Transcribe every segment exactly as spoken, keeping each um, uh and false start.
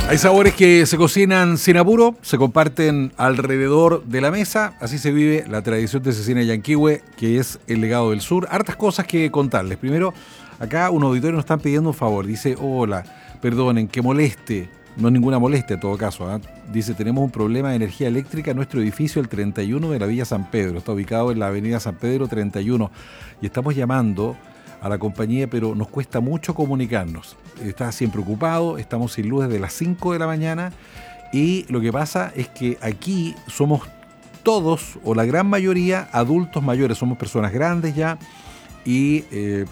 Hay sabores que se cocinan sin apuro, se comparten alrededor de la mesa, así se vive la tradición de Cecina Yanquihue, que es el legado del sur. Hartas cosas que contarles. Primero, acá un auditorio nos están pidiendo un favor. Dice, hola, perdonen, que moleste. No es ninguna molestia en todo caso. ¿eh? Dice, tenemos un problema de energía eléctrica en nuestro edificio, el treinta y uno de la Villa San Pedro. Está ubicado en la avenida San Pedro treinta y uno. Y estamos llamando a la compañía, pero nos cuesta mucho comunicarnos. Está siempre ocupado, estamos sin luz desde las cinco de la mañana y lo que pasa es que aquí somos todos, o la gran mayoría, adultos mayores, somos personas grandes ya y eh,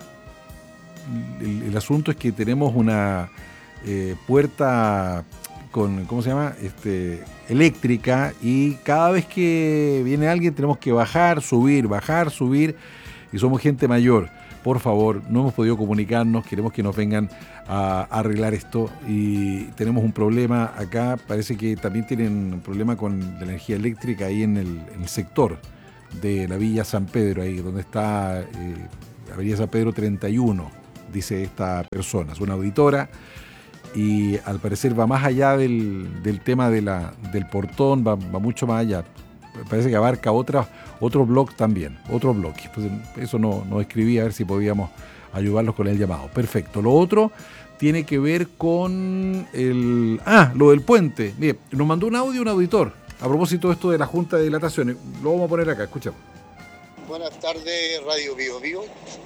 el, el asunto es que tenemos una eh, puerta con, ¿cómo se llama? Este, eléctrica y cada vez que viene alguien tenemos que bajar, subir, bajar, subir y somos gente mayor. Por favor, no hemos podido comunicarnos, queremos que nos vengan a, a arreglar esto y tenemos un problema acá, parece que también tienen un problema con la energía eléctrica ahí en el, en el sector de la Villa San Pedro, ahí donde está eh, la Avenida San Pedro treinta y uno, dice esta persona, es una auditora y al parecer va más allá del, del tema de la, del portón, va, va mucho más allá. Parece que abarca otra, otro blog también, otro blog. Pues eso no, no escribí, a ver si podíamos ayudarlos con el llamado. Perfecto. Lo otro tiene que ver con el... Ah, lo del puente. Mire, nos mandó un audio un auditor a propósito de esto de la Junta de Dilataciones. Lo vamos a poner acá, escuchamos. Buenas tardes, Radio Bio Bio.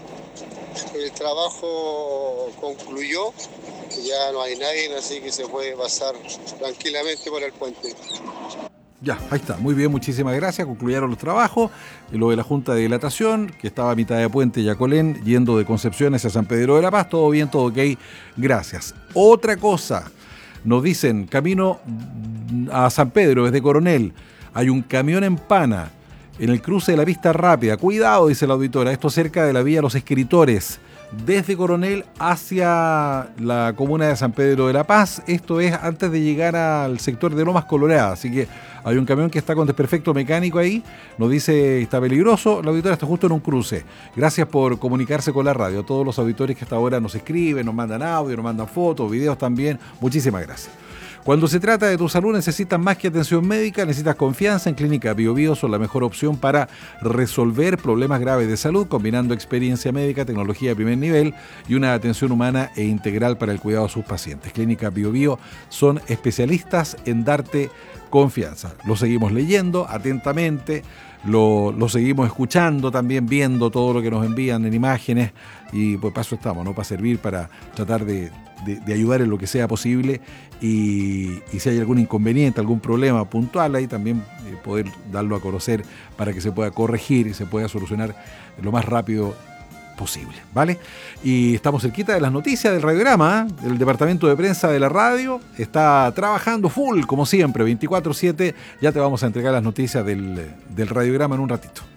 El trabajo concluyó, ya no hay nadie, así que se puede pasar tranquilamente por el puente. Ya, ahí está. Muy bien, muchísimas gracias. Concluyeron los trabajos. Lo de la Junta de Dilatación, que estaba a mitad de Puente Yacolén, yendo de Concepción hacia San Pedro de la Paz. Todo bien, todo ok. Gracias. Otra cosa. Nos dicen, camino a San Pedro, desde Coronel. Hay un camión en pana en el cruce de la pista rápida. Cuidado, dice la auditora. Esto cerca de la vía Los Escritores. Desde Coronel hacia la comuna de San Pedro de la Paz. Esto es antes de llegar al sector de Lomas Coloradas. Así que hay un camión que está con desperfecto mecánico ahí. Nos dice está peligroso. La auditora está justo en un cruce. Gracias por comunicarse con la radio. A todos los auditores que hasta ahora nos escriben, nos mandan audio, nos mandan fotos, videos también. Muchísimas gracias. Cuando se trata de tu salud necesitas más que atención médica, necesitas confianza. En Clínica Bio Bio son la mejor opción para resolver problemas graves de salud, combinando experiencia médica, tecnología de primer nivel y una atención humana e integral para el cuidado de sus pacientes. Clínica Bio Bio son especialistas en darte confianza. Lo seguimos leyendo atentamente, lo, lo seguimos escuchando también, viendo todo lo que nos envían en imágenes y pues para eso estamos, ¿no? Para servir, para tratar de... De, de ayudar en lo que sea posible y, y si hay algún inconveniente, algún problema puntual, ahí también eh, poder darlo a conocer para que se pueda corregir y se pueda solucionar lo más rápido posible, ¿vale? Y estamos cerquita de las noticias del radiograma, ¿eh? El departamento de prensa de la radio está trabajando full, como siempre, veinticuatro siete, ya te vamos a entregar las noticias del, del radiograma en un ratito.